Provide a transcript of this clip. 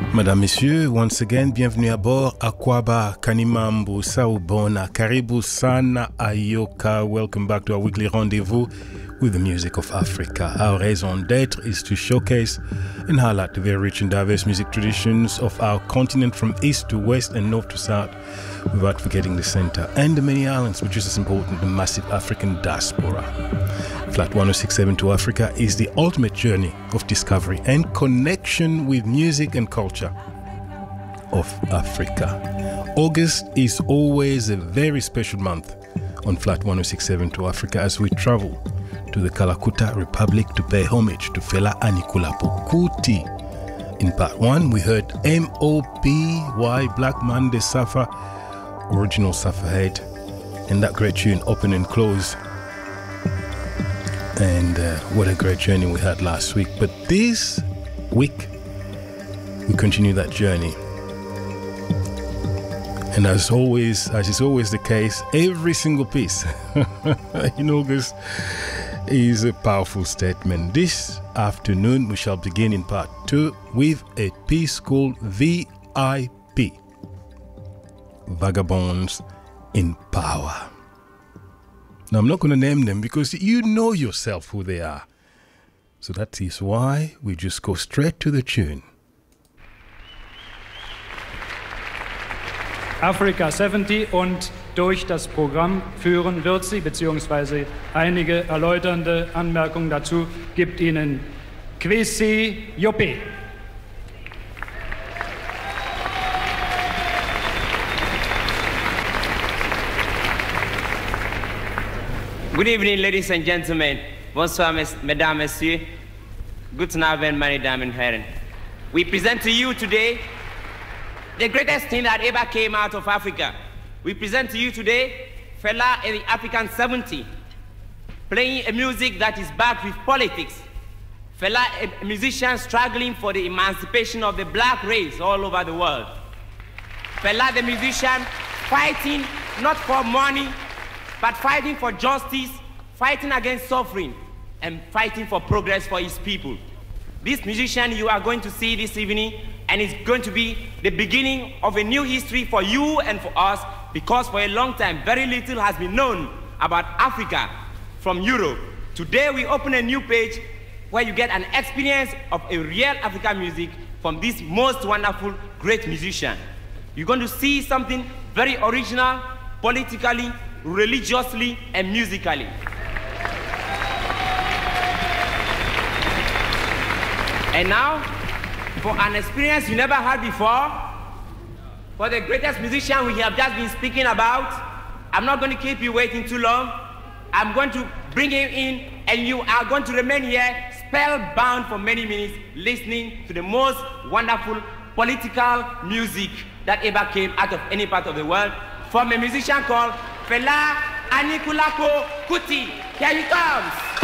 Madame, Messieurs, once again, bienvenue à bord. Akwaba, Kanimambu, Saubona, Karibu Sana, Ayoka. Welcome back to our weekly rendezvous with the music of Africa. Our raison d'être is to showcase and highlight the very rich and diverse music traditions of our continent from east to west and north to south, without forgetting the center and the many islands, which is as important, the massive African diaspora. Flat 1067 to Africa is the ultimate journey of discovery and connection with music and culture of Africa. August is always a very special month on Flat 1067 to Africa as we travel to the Kalakuta Republic to pay homage to Fela Anikulapo Kuti. In part 1, we heard M.O.P.Y. Black Man De Safa, original Safa Head, and that great tune, Open and Close. And what a great journey we had last week. But this week, we continue that journey. And as always, as is always the case, every single piece in August is a powerful statement. This afternoon, we shall begin in part 2 with a piece called VIP, Vagabonds in Power. Now, I'm not going to name them because you know yourself who they are. So that is why we just go straight to the tune. Africa 70 und durch das Programm führen wird sie, beziehungsweise einige erläuternde Anmerkungen dazu gibt Ihnen Kwesi Joppe. Good evening, ladies and gentlemen. Bonsoir, mesdames, messieurs. Guten Abend, meine Damen und Herren. We present to you today the greatest thing that ever came out of Africa. We present to you today Fela and the African 70, playing a music that is backed with politics. Fela, a musician struggling for the emancipation of the black race all over the world. Fela, the musician, fighting not for money, but fighting for justice, fighting against suffering, and fighting for progress for his people. This musician you are going to see this evening, and it's going to be the beginning of a new history for you and for us, because for a long time, very little has been known about Africa from Europe. Today, we open a new page where you get an experience of a real African music from this most wonderful, great musician. You're going to see something very original, politically, religiously, and musically. And now, for an experience you never had before, for the greatest musician we have just been speaking about, I'm not going to keep you waiting too long. I'm going to bring him in, and you are going to remain here spellbound for many minutes, listening to the most wonderful political music that ever came out of any part of the world, from a musician called Fela Anikulapo Kuti. Here he comes.